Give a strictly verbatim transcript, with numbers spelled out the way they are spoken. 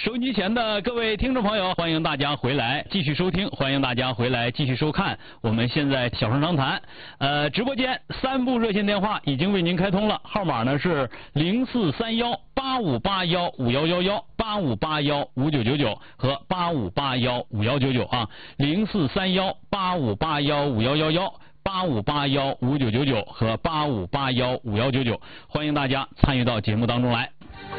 收音机前的各位听众朋友，欢迎大家回来继续收听，欢迎大家回来继续收看。我们现在小声长谈，呃，直播间三部热线电话已经为您开通了，号码呢是零四三幺八五八幺五幺幺幺、八五八幺五九九九和八五八幺五幺九九啊，零四三幺八五八幺五幺幺幺。八五八幺五九九九和八五八幺五幺九九，欢迎大家参与到节目当中来。